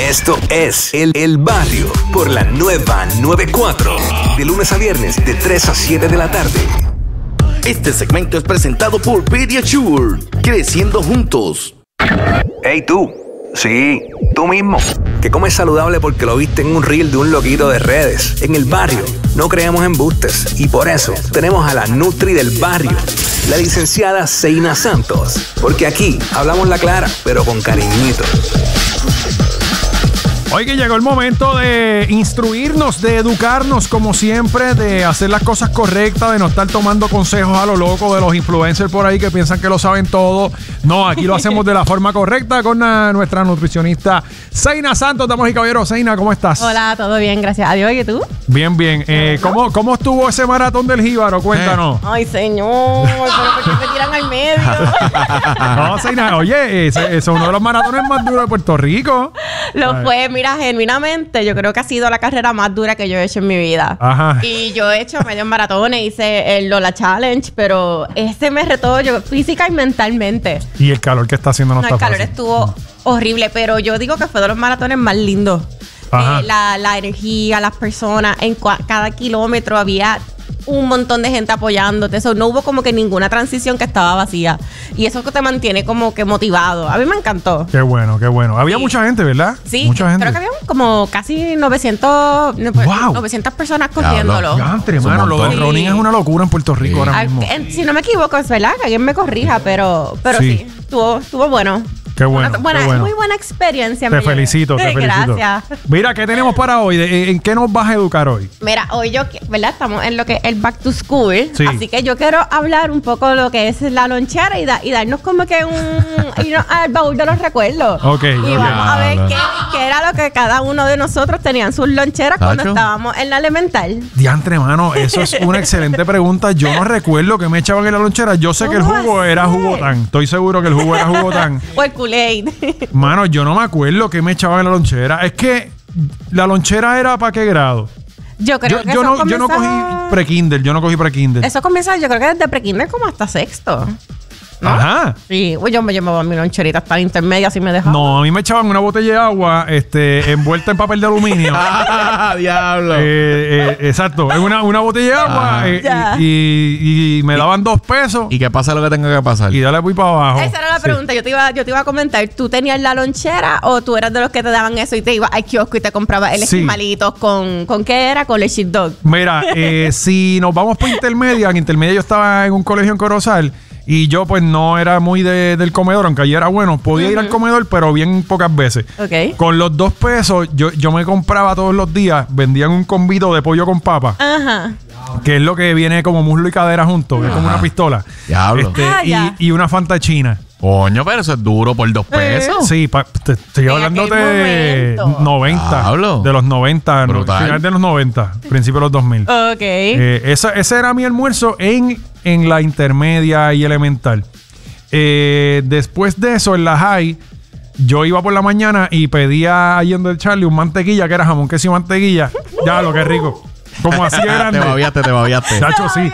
Esto es El Barrio por la nueva 94. De lunes a viernes de 3 a 7 de la tarde. Este segmento es presentado por Pediasure. Creciendo juntos. Hey tú, sí, tú mismo, que comes saludable porque lo viste en un reel de un loquito de redes. En El Barrio no creemos embustes y por eso tenemos a la Nutri del barrio, la licenciada Zeina Santos. Porque aquí hablamos la clara, pero con cariñito. Hoy que llegó el momento de instruirnos, de educarnos como siempre, de hacer las cosas correctas, de no estar tomando consejos a lo loco de los influencers por ahí que piensan que lo saben todo. No, aquí lo hacemos de la forma correcta con nuestra nutricionista Zeina Santos. Damas y caballeros, Zeina, ¿cómo estás? Hola, todo bien, gracias a Dios. ¿Y tú? Bien, bien. ¿Cómo estuvo ese maratón del Jíbaro? Cuéntanos. Ay, señor, pero ¿por qué me tiran al medio? No, Zeina, oye, ese es uno de los maratones más duros de Puerto Rico. Lo fue, mira, genuinamente, yo creo que ha sido la carrera más dura que yo he hecho en mi vida. Ajá. Y yo he hecho medios maratones, hice el Lola Challenge, pero este me retó yo física y mentalmente. Y el calor que está haciendo no está el calor fácil. estuvo horrible, pero yo digo que fue de los maratones más lindos. La energía, las personas, en cada kilómetro había un montón de gente apoyándote. Eso no hubo como que ninguna transición que estaba vacía. Y eso que te mantiene como que motivado. A mí me encantó. Qué bueno, qué bueno. Había mucha gente, ¿verdad? Sí, mucha gente. creo que había como casi 900 personas corriéndolo. Diantre, mano, lo del running es una locura en Puerto Rico ahora mismo. Si no me equivoco, es verdad, que alguien me corrija, pero sí, estuvo bueno. Qué bueno. Qué bueno. Es muy buena experiencia. Te felicito. Gracias. Mira, ¿qué tenemos para hoy? ¿En qué nos vas a educar hoy? Mira, hoy ¿verdad? Estamos en lo que es el Back to School. Sí. Así que yo quiero hablar un poco de lo que es la lonchera y darnos como que al baúl de los recuerdos. Ok. Y vamos a ver qué era lo que cada uno de nosotros tenía en sus loncheras cuando estábamos en la elemental. Diantre, mano, eso es una excelente pregunta. Yo no recuerdo que me echaban en la lonchera. Yo sé que el jugo era jugotán. Estoy seguro que el jugo era jugotán. O el Kool-Aid. Mano, yo no me acuerdo que me echaban en la lonchera. Es que la lonchera era ¿para qué grado? Yo creo que yo no cogí pre-kinder. Yo no cogí pre-kinder. Eso comienza, yo creo que desde pre-kinder como hasta sexto, ¿no? Ajá. Sí, yo me llevaba mi loncherita hasta la intermedia si me dejaba. No, a mí me echaban una botella de agua envuelta en papel de aluminio. ¡Diablo! Exacto. En una botella de agua y me daban 2 pesos. ¿Y qué pasa lo que tenga que pasar? Y dale voy para abajo. Esa era la pregunta. Yo te iba a comentar. ¿Tú tenías la lonchera o tú eras de los que te daban eso y te ibas al kiosco y te comprabas el esquimalitos con ¿qué era? Con el sheep dog. Mira, si nos vamos por intermedia, en intermedia yo estaba en un colegio en Corozal. Y yo pues no era muy del comedor, aunque allí era bueno. Podía ir al comedor, pero bien pocas veces. Okay. Con los 2 pesos, yo me compraba todos los días, vendían un combito de pollo con papa. Ajá. Que es lo que viene como muslo y cadera juntos, que es como una pistola. Diablo. Y una Fanta china. Coño, pero eso es duro por 2 pesos. Sí, estoy hablando de 90. Diablo. De los 90, Brutal. Final de los 90, principio de los 2000. Ok. Ese era mi almuerzo en la intermedia y elemental. Después de eso, en la high, yo iba por la mañana y pedía ahí en el Charlie un mantequilla, que era jamón, queso y mantequilla. Ya, lo que es rico. Como así de grande. Te babiaste. Chacho, sí.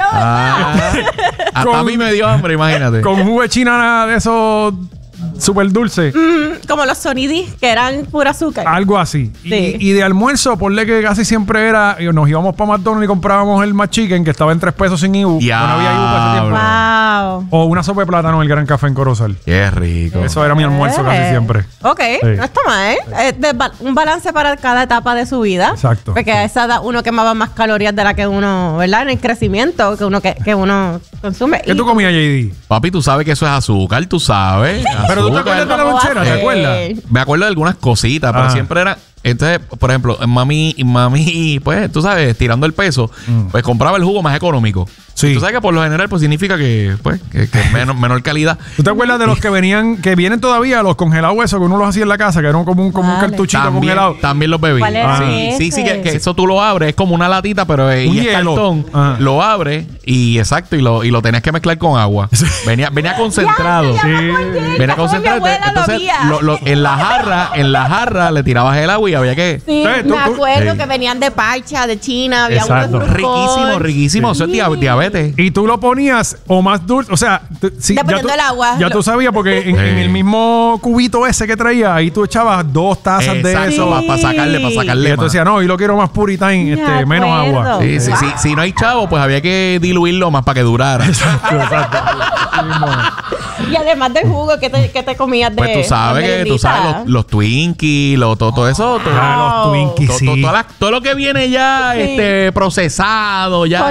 Hasta a mí me dio hambre, imagínate. Con jugo de china de esos súper dulce. Como los sonidis que eran pura azúcar. Algo así. Sí. Y de almuerzo, ponle que casi siempre era, nos íbamos para McDonald's y comprábamos el McChicken, que estaba en 3 pesos sin IBU. Ya. No había IBU para ese tiempo. Wow. O una sopa de plátano en el Gran Café en Corozal. Qué rico. Eso era mi almuerzo casi siempre. Ok, Sí. no está mal. Un balance para cada etapa de su vida. Exacto. Porque a esa edad uno quemaba más calorías de la que uno, ¿verdad? En el crecimiento que uno consume. ¿Qué tú comías, JD? Papi, tú sabes que eso es azúcar, tú sabes. Pero tú te acuerdas de la lonchera, ¿te acuerdas? Me acuerdo de algunas cositas, pero siempre era... Entonces, por ejemplo, mami, pues, tú sabes, tirando el peso, pues compraba el jugo más económico. Sí. Y tú sabes que por lo general, pues significa que es menor calidad. ¿Tú te acuerdas de los que vienen todavía, los congelados esos que uno los hacía en la casa, que eran como un cartuchito congelado? También los bebí. ¿Cuál era Sí, ese? que eso tú lo abres, es como una latita, pero y es hielo. cartón. Ajá. Lo abres y exacto, y lo tenías que mezclar con agua. Venía concentrado. Venía concentrado. Entonces, en la jarra le tirabas el agua y había que... Sí, me acuerdo que venían de parcha, de China, había Exacto. unos Riquísimo. Eso es diabético. vete. Y tú lo ponías o más dulce, o sea, dependiendo del agua. Ya tú sabías porque en el mismo cubito ese que traía, ahí tú echabas 2 tazas de eso. Para sacarle. Y entonces decía, no, y lo quiero más puritán, menos agua. Sí. Si no hay chavo, pues había que diluirlo más para que durara. Exacto. Y además del jugo, ¿qué te comías de? Pues tú sabes los Twinkies, todo eso. Los Twinkies, sí. Todo lo que viene ya procesado, ya.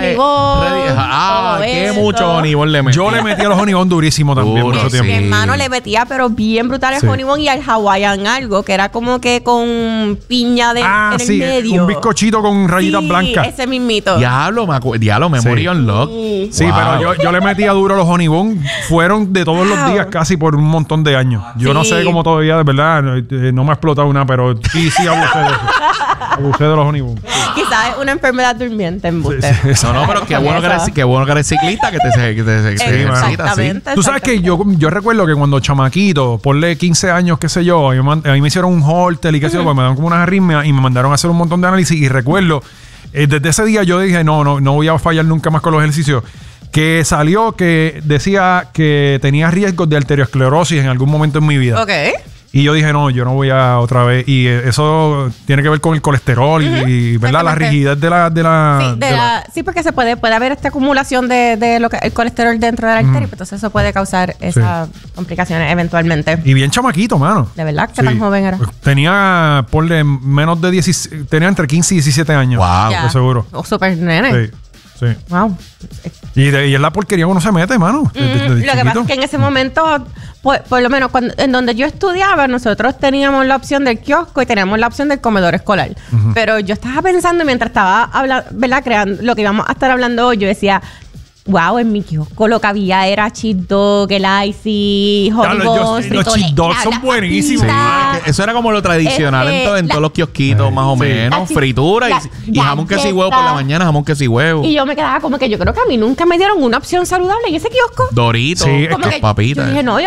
Qué mucho honibón le metí. Yo le metí a los honibón durísimo también mucho tiempo. Mi hermano le metía, pero bien brutal el honibón y al Hawaiian algo, que era como que con piña en el medio. Un bizcochito con rayitas blancas. Ese mismito. Diablo, Memory Unlock. Sí, pero yo le metía duro a los honibón. Fueron de todos los días casi por un montón de años. Yo no sé cómo todavía, de verdad, no me ha explotado una, pero sí abusé de eso. Abusé de los honibón. Quizás es una enfermedad durmiente en buste. No, pero qué bueno que eres ciclista, que te Exactamente. Tú sabes que yo recuerdo que cuando chamaquito, ponle 15 años, qué sé yo, a mí me hicieron un Holter y qué sé yo, pues me daban como unas arritmias y me mandaron a hacer un montón de análisis y recuerdo, desde ese día yo dije, no voy a fallar nunca más con los ejercicios. Que salió que decía que tenía riesgos de arteriosclerosis en algún momento en mi vida. Ok. Y yo dije, no, yo no voy a otra vez. Y eso tiene que ver con el colesterol y ¿verdad? La rigidez de la... Sí, porque puede haber esta acumulación de lo que el colesterol dentro de la arteria, entonces eso puede causar esas complicaciones eventualmente. Y bien chamaquito, mano. ¿De verdad? ¿Qué tan joven era? Tenía, ponle, menos de 16... Tenía entre 15 y 17 años. Wow. De seguro. Súper nene. Sí. Sí. Wow. Y es la porquería que uno se mete, mano. Lo que pasa es que en ese momento, por lo menos en donde yo estudiaba, nosotros teníamos la opción del kiosco y teníamos la opción del comedor escolar. Pero yo estaba pensando mientras estaba hablando, ¿verdad? Creando lo que íbamos a estar hablando hoy, yo decía, wow, en mi kiosco lo que había era cheat dog, el icy, hot dogs, los cheat dogs son buenísimos. Sí, eso era como lo tradicional en todos los kiosquitos, más o menos. Fritura y jamón queso y huevo por la mañana, jamón queso y huevo. Y yo me quedaba como que yo creo que a mí nunca me dieron una opción saludable en ese kiosco. Doritos, papitas. Yo dije, no,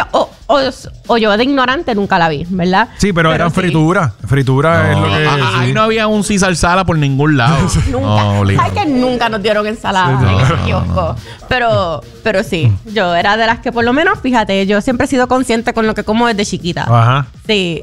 o yo de ignorante nunca la vi, ¿verdad? Sí, pero eran frituras. Fritura es lo que... Ahí no había un César Sala por ningún lado. Nunca. ¿Sabes que nunca nos dieron ensalada en ese kiosco? Pero sí, yo era de las que por lo menos, fíjate, yo siempre he sido consciente con lo que como desde chiquita. Ajá. Sí,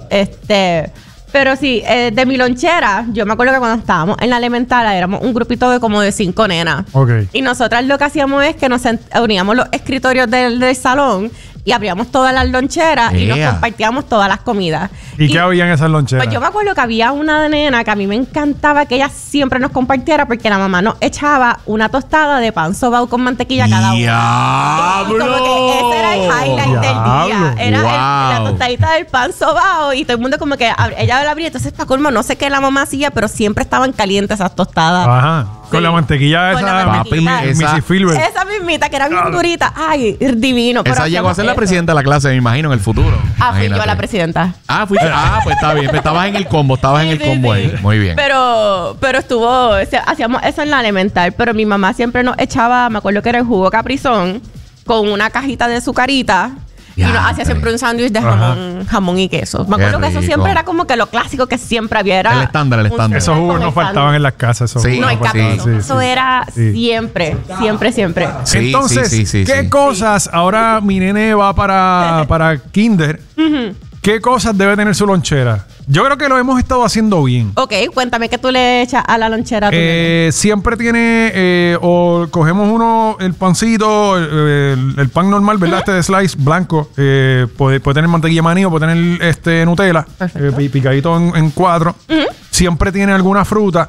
pero sí, de mi lonchera, yo me acuerdo que cuando estábamos en la elemental éramos un grupito de como de 5 nenas. Ok. Y nosotras lo que hacíamos es que nos uníamos los escritorios del salón y abríamos todas las loncheras y nos compartíamos todas las comidas. ¿Y qué había en esas loncheras? Pues yo me acuerdo que había una nena que a mí me encantaba que ella siempre nos compartiera porque la mamá nos echaba una tostada de pan sobao con mantequilla cada una. ¡Diablo! Como que ese era el highlight del día. Era la tostadita del pan sobao y todo el mundo como que ella la abría. Entonces, para colmo, no sé qué la mamá hacía, pero siempre estaban calientes esas tostadas. Ajá. Con la mantequilla esa, Missy Filbert. Esa mismita que era bien durita. Ay, divino. Esa llegó a ser la presidenta de la clase, me imagino, en el futuro. Fui yo la presidenta. Fuiste. Pues está bien. Estabas en el combo, ahí. Muy bien. Pero hacíamos eso en la elemental. Pero mi mamá siempre nos echaba, me acuerdo que era el jugo Caprizón, con una cajita de azucarita. Y nos hacía siempre un sándwich de jamón y queso. Me acuerdo que eso siempre era como que lo clásico que siempre había. Era el estándar. Esos jugos no faltaban en las casas. Eso era siempre. Sí, entonces, ¿qué cosas? Ahora mi nene va para kinder. ¿Qué cosas debe tener su lonchera? Yo creo que lo hemos estado haciendo bien. Ok, cuéntame qué tú le echas a la lonchera. Siempre tiene, o cogemos el pancito, el pan normal, ¿verdad? Este de slice blanco. Puede tener mantequilla maní o puede tener Nutella. Picadito en 4. Siempre tiene alguna fruta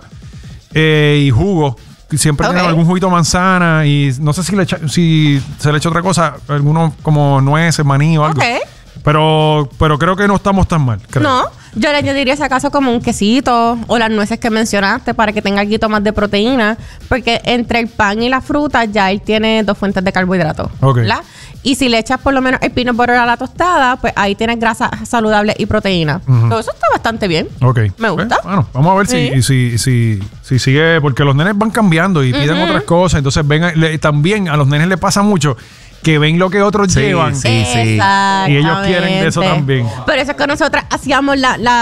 y jugo. Siempre tiene algún juguito de manzana y no sé si se le echa otra cosa, algunos como nueces, maní o algo. Pero creo que no estamos tan mal. Creo. No, yo le añadiría si acaso como un quesito o las nueces que mencionaste para que tenga algo más de proteína, porque entre el pan y la fruta ya él tiene 2 fuentes de carbohidratos, ¿verdad? Y si le echas por lo menos el peanut butter a la tostada, pues ahí tienes grasa saludable y proteína. Todo eso está bastante bien. Me gusta. Bueno, vamos a ver si sigue, porque los nenes van cambiando y piden otras cosas. Entonces también a los nenes les pasa mucho que ven lo que otros llevan. Sí. Y ellos quieren de eso también. Por eso es que nosotros hacíamos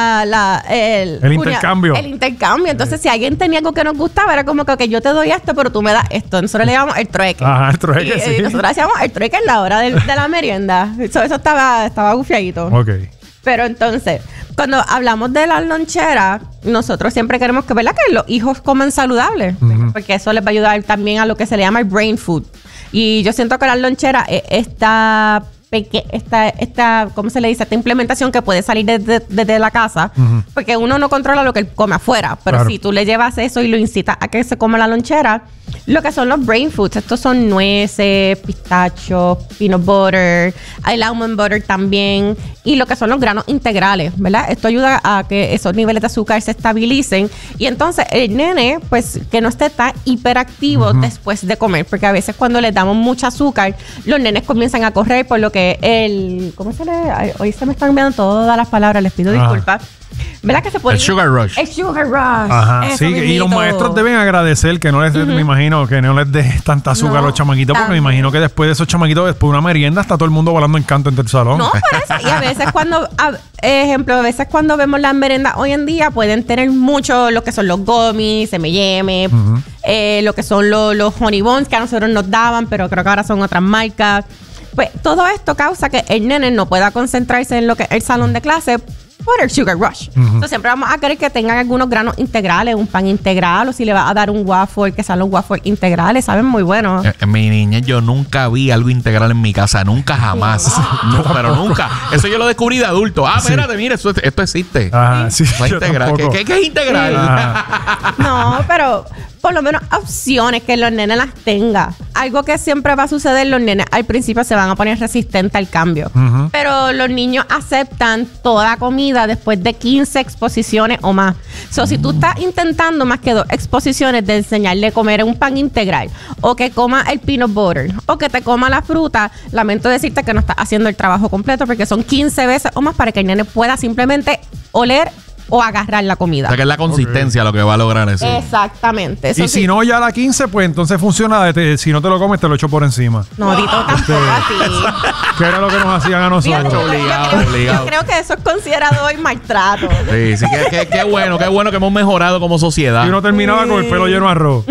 el intercambio. El intercambio. Entonces, si alguien tenía algo que nos gustaba, era como que yo te doy esto, pero tú me das esto. Nosotros le llamamos el trueque. Ajá, el trueque, sí. Y nosotros hacíamos el trueque en la hora de la merienda. Eso estaba gufiadito. Ok. Pero entonces, cuando hablamos de las loncheras, nosotros siempre queremos que, ¿verdad? Que los hijos coman saludable. Porque eso les va a ayudar también a lo que se le llama el brain food. Y yo siento que las loncheras, esta ¿cómo se le dice? Esta implementación que puede salir desde la casa, porque uno no controla lo que él come afuera, pero si tú le llevas eso y lo incitas a que se coma la lonchera, lo que son los brain foods, estos son nueces, pistachos, peanut butter, el almond butter también, y lo que son los granos integrales, ¿verdad? Esto ayuda a que esos niveles de azúcar se estabilicen y entonces el nene, pues, que no esté tan hiperactivo después de comer, porque a veces cuando les damos mucho azúcar, los nenes comienzan a correr por lo que ¿cómo se le? Hoy se me están olvidando todas las palabras, les pido disculpas. ¿Verdad que se puede? El sugar rush. El sugar rush. Ajá, sí, y los maestros deben agradecer que no les me imagino, que no les dé tanta azúcar a los chamaquitos, porque me imagino que después de esos chamaquitos, después de una merienda, está todo el mundo volando en canto entre el salón. No, por eso. Y a veces cuando vemos las meriendas hoy en día, pueden tener mucho lo que son los gummies, M&M, lo que son los honey buns que a nosotros nos daban, pero creo que ahora son otras marcas. Pues todo esto causa que el nene no pueda concentrarse en lo que es el salón de clase por el sugar rush. Entonces siempre vamos a querer que tengan algunos granos integrales, un pan integral, o si le vas a dar un waffle, que sean los waffles integrales, saben muy buenos. En mi niñez yo nunca vi algo integral en mi casa, nunca jamás. No, pero nunca. Eso yo lo descubrí de adulto. Espérate, mira, esto existe. Sí, integral. ¿Qué es integral? No, pero por lo menos opciones que los nenes las tengan. Algo que siempre va a suceder, los nenes al principio se van a poner resistentes al cambio. Pero los niños aceptan toda comida después de 15 exposiciones o más. Si tú estás intentando más que 2 exposiciones de enseñarle a comer un pan integral, o que coma el peanut butter, o que te coma la fruta, lamento decirte que no estás haciendo el trabajo completo, porque son 15 veces o más para que el nene pueda simplemente oler o agarrar la comida. O sea, que es la consistencia lo que va a lograr eso. Exactamente. Eso y si no, ya a la 15, pues entonces funciona si no te lo comes, te lo echo por encima. No, Tito, tampoco así. ¿Qué era lo que nos hacían a nosotros? Yo creo que eso es considerado hoy maltrato. Sí, qué bueno que hemos mejorado como sociedad. Y uno terminaba con el pelo lleno de arroz.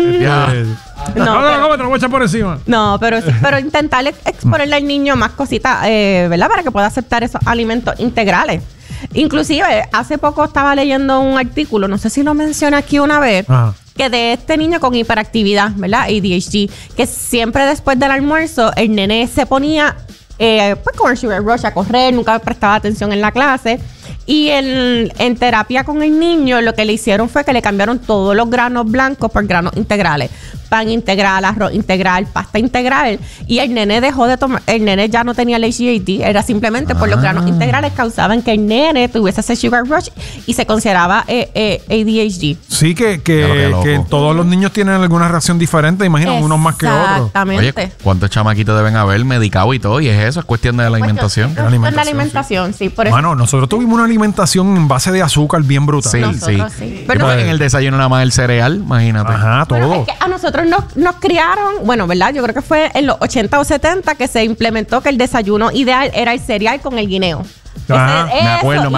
No, te lo voy a echar por encima. No, pero sí, pero intentar exponerle al niño más cositas, ¿verdad? Para que pueda aceptar esos alimentos integrales. Inclusive, hace poco estaba leyendo un artículo, no sé si lo mencioné aquí una vez, que de este niño con hiperactividad, ¿verdad? ADHD, que siempre después del almuerzo el nene se ponía pues con el sugar rush a correr, nunca prestaba atención en la clase. Y en terapia con el niño, lo que le hicieron fue que le cambiaron todos los granos blancos por granos integrales. Pan integral, arroz integral, pasta integral. Y el nene dejó de tomar, el nene ya no tenía el HGAD, era simplemente por los granos integrales causaban que el nene tuviese ese sugar rush y se consideraba ADHD. Sí, que todos los niños tienen alguna reacción diferente, imagino, unos más que otros. Exactamente. Oye, ¿cuántos chamaquitos deben haber medicado y todo? Y es eso, es cuestión de la alimentación. Es la alimentación, sí. Por eso. Bueno, nosotros tuvimos una alimentación en base de azúcar bien brutal. Sí. Pero en el desayuno nada más el cereal, imagínate. Ajá, todo. Bueno, es que a nosotros nos criaron, bueno, ¿verdad? Yo creo que fue en los 80 o 70 que se implementó que el desayuno ideal era el cereal con el guineo. Me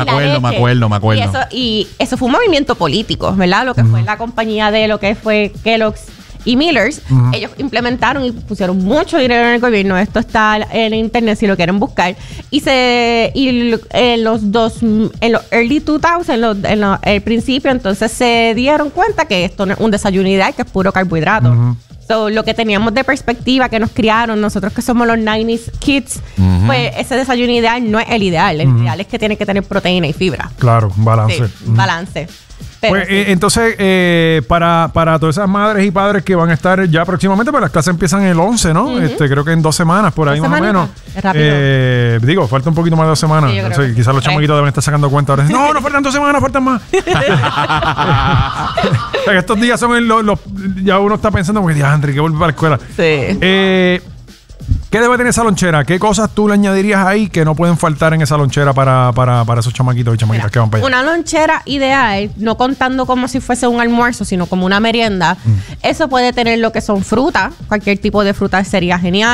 acuerdo. Y eso fue un movimiento político, ¿verdad? Lo que fue la compañía de lo que fue Kellogg's y Miller's, ellos implementaron y pusieron mucho dinero en el gobierno. Esto está en internet si lo quieren buscar. En los early 2000, en el principio, entonces se dieron cuenta que esto no es un desayuno ideal, que es puro carbohidrato. So, lo que teníamos de perspectiva que nos criaron, nosotros que somos los 90s kids, pues ese desayuno ideal no es el ideal. El ideal es que tiene que tener proteína y fibra. Claro, un balance. Sí, balance. Pues, entonces, para todas esas madres y padres que van a estar ya próximamente, pues las clases empiezan el 11, ¿no? Creo que en 2 semanas, por ahí más o menos. Rápido. Falta un poquito más de 2 semanas. Sí, quizás los chamaquitos deben estar sacando cuenta ahora. No faltan 2 semanas, faltan más. Estos días son ya uno está pensando, porque André, que vuelve para la escuela. Sí. ¿Qué debe tener esa lonchera? ¿Qué cosas tú le añadirías ahí que no pueden faltar en esa lonchera para esos chamaquitos y chamaquitas que van para allá? Una lonchera ideal, no contando como si fuese un almuerzo, sino como una merienda. Eso puede tener lo que son frutas. Cualquier tipo de fruta sería genial.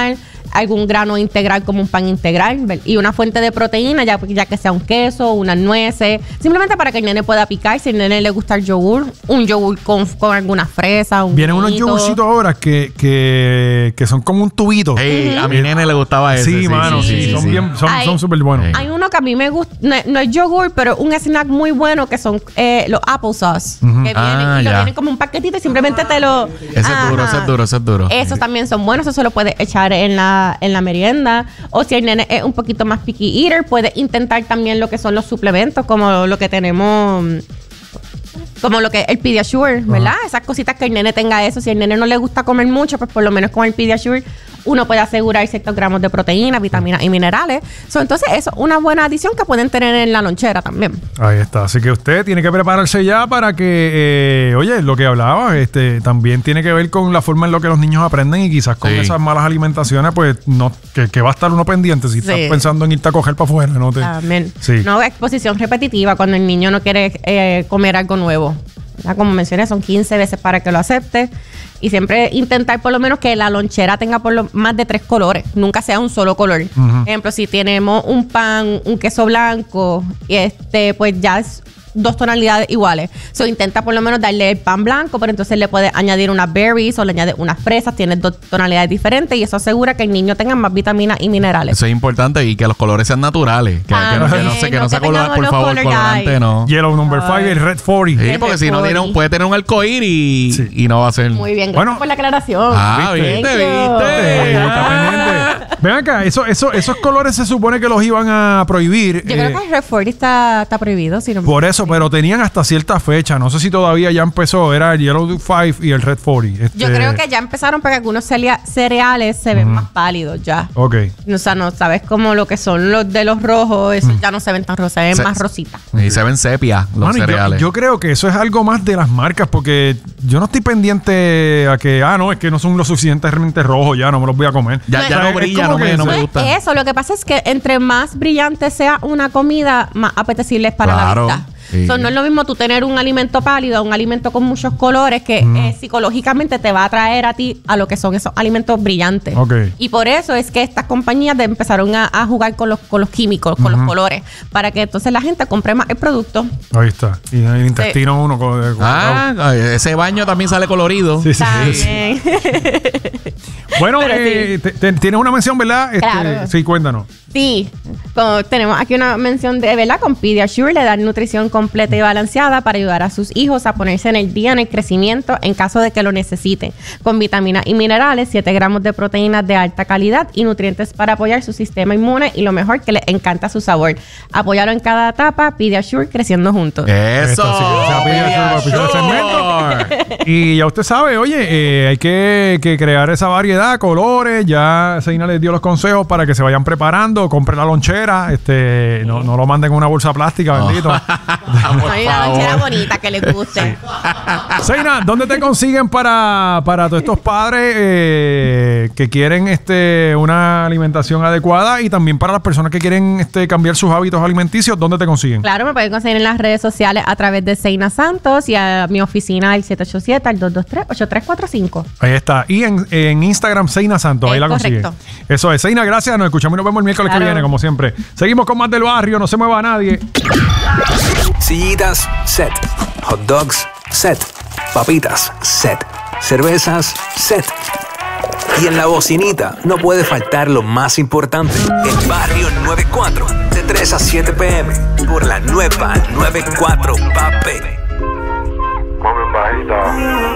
algún grano integral como un pan integral y una fuente de proteína, ya que sea un queso, unas nueces, simplemente para que el nene pueda picar. Si al nene le gusta el yogur, un yogur con alguna fresa, Vienen unos yogurcitos ahora que son como un tubito. A mi nene le gustaba ese. Sí, mano, sí. Son súper buenos. Hay uno que a mí me gusta, no es yogur, pero un snack muy bueno que son los applesauce, que vienen como un paquetito y simplemente te lo... Ese es duro. Esos también son buenos, eso se lo puedes echar en la merienda. O si el nene es un poquito más picky eater, puedes intentar también lo que son los suplementos, como lo que tenemos... Como lo que el Pediasure, ¿verdad? Esas cositas que el nene tenga eso. Si el nene no le gusta comer mucho, pues por lo menos con el Pediasure uno puede asegurar ciertos gramos de proteínas, vitaminas y minerales. Entonces eso es una buena adición que pueden tener en la lonchera también. Ahí está. Así que usted tiene que prepararse ya para que, oye, lo que hablaba, también tiene que ver con la forma en la que los niños aprenden y quizás con esas malas alimentaciones, pues no, que va a estar uno pendiente si estás pensando en irte a coger para afuera. No, exposición repetitiva cuando el niño no quiere comer algo nuevo. Ya, como mencioné, son 15 veces para que lo acepte. Y siempre intentar por lo menos que la lonchera tenga más de 3 colores. Nunca sea un solo color. Por ejemplo, si tenemos un pan, un queso blanco, pues ya es 2 tonalidades iguales. Intenta por lo menos darle el pan blanco, pero entonces le puedes añadir unas berries o le añades unas fresas. Tienes 2 tonalidades diferentes y eso asegura que el niño tenga más vitaminas y minerales. Eso es importante y que los colores sean naturales. Que no sea color, por favor, colorante, no. Yellow number 5 y el red 40. Sí, porque si no puede tener un arcoíris y no va a ser... Muy bien, gracias por la aclaración. ¿Viste? Ven acá, esos colores se supone que los iban a prohibir. Yo creo que el red 40 está prohibido. Si no por eso, pero tenían hasta cierta fecha. No sé si todavía ya empezó. Era el Yellow 5 y el Red 40. Yo creo que ya empezaron porque algunos cereales se ven más pálidos ya. Ok. O sea, no sabes como lo que son los de los rojos. Esos ya no se ven tan rosas, se ven más rositas. Y se ven sepia los cereales. Yo creo que eso es algo más de las marcas porque yo no estoy pendiente a que, es que no son lo suficientemente rojos, ya no me los voy a comer. Ya no brilla, no me gusta. Eso, lo que pasa es que entre más brillante sea una comida, más apetecible es para la vista. Sí. No es lo mismo tú tener un alimento pálido, un alimento con muchos colores que psicológicamente te va a atraer a ti a lo que son esos alimentos brillantes. Okay. Y por eso es que estas compañías empezaron a jugar con los químicos, con los colores, para que entonces la gente compre más el producto. Ahí está. Y el intestino uno ese baño también sale colorido. Sí. Bueno, tienes una mención, ¿verdad? Claro. Sí, cuéntanos. Sí, tenemos aquí una mención de, ¿verdad? Con Pediasure le dan nutrición completa y balanceada para ayudar a sus hijos a ponerse en el día en el crecimiento en caso de que lo necesiten. Con vitaminas y minerales, 7 gramos de proteínas de alta calidad y nutrientes para apoyar su sistema inmune y lo mejor que les encanta su sabor. Apoyarlo en cada etapa, Pediasure creciendo juntos. ¡Eso! Y ya usted sabe, oye, hay que crear esa variedad, colores. Ya Seina les dio los consejos para que se vayan preparando. Compre la lonchera, no lo manden en una bolsa plástica, bendito. Hay una lonchera bonita que les guste. Sí. Seina, ¿dónde te consiguen para todos estos padres que quieren una alimentación adecuada y también para las personas que quieren cambiar sus hábitos alimenticios? ¿Dónde te consiguen? Claro, me pueden conseguir en las redes sociales a través de Seina Santos y a mi oficina al 787-223-8345. Ahí está. Y en Instagram, Seina Santos, ahí la consiguen. Correcto. Eso es. Seina, gracias. Nos escuchamos y nos vemos el miércoles que viene, como siempre. Seguimos con más del barrio, no se mueva nadie. Sillitas, set. Hot dogs, set. Papitas, set. Cervezas, set. Y en la bocinita no puede faltar lo más importante. El Barrio 94, de 3 a 7 p.m. por la nueva 94 Pape.